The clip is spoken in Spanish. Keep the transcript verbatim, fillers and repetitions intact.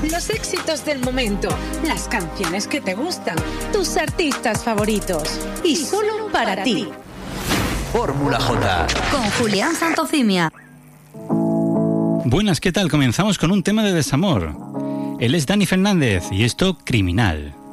Los éxitos del momento, las canciones que te gustan, tus artistas favoritos. Y solo para ti. Fórmula J. Con Julián Santofimia. Buenas, ¿qué tal? Comenzamos con un tema de desamor. Él es Dani Fernández y esto, Criminal.